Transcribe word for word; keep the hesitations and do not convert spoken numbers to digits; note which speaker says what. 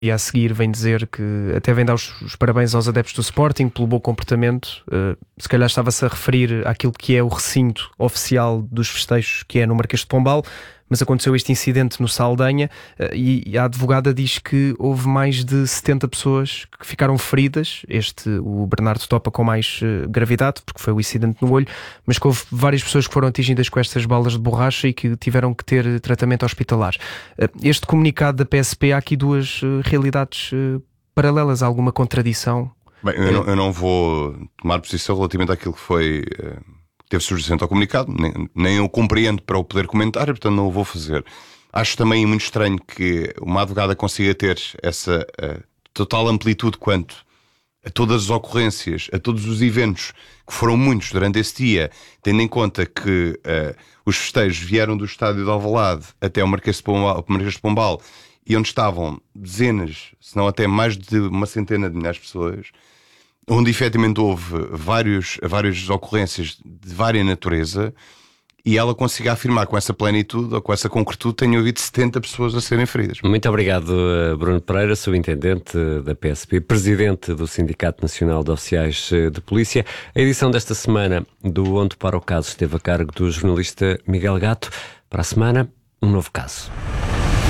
Speaker 1: E a seguir vem dizer que até vem dar os, os parabéns aos adeptos do Sporting pelo bom comportamento. Uh, se calhar estava-se a referir àquilo que é o recinto oficial dos festejos, que é no Marquês de Pombal, mas aconteceu este incidente no Saldanha, uh, e a advogada diz que houve mais de setenta pessoas que ficaram feridas. Este, o Bernardo topa com mais uh, gravidade, porque foi o incidente no olho, mas que houve várias pessoas que foram atingidas com estas balas de borracha e que tiveram que ter tratamento hospitalar. Uh, este comunicado da P S P, há aqui duas uh, realidades uh, paralelas, há alguma contradição?
Speaker 2: Bem, eu, é. não, eu não vou tomar posição relativamente àquilo que foi... Uh... teve surgimento ao comunicado, nem, nem eu compreendo para o poder comentar, e portanto não o vou fazer. Acho também muito estranho que uma advogada consiga ter essa uh, total amplitude quanto a todas as ocorrências, a todos os eventos, que foram muitos durante esse dia, tendo em conta que uh, os festejos vieram do estádio de Alvalade até o Marquês de Pombal, Marquês de Pombal, e onde estavam dezenas, se não até mais de uma centena de milhares de pessoas, onde efetivamente houve vários, várias ocorrências de vária natureza, e ela consiga afirmar com essa plenitude ou com essa concretude tenha havido setenta pessoas a serem feridas.
Speaker 3: Muito obrigado, Bruno Pereira, subintendente da P S P, presidente do Sindicato Nacional de Oficiais de Polícia. A edição desta semana do Onde Para o Caso esteve a cargo do jornalista Miguel Gato. Para a semana, um novo caso.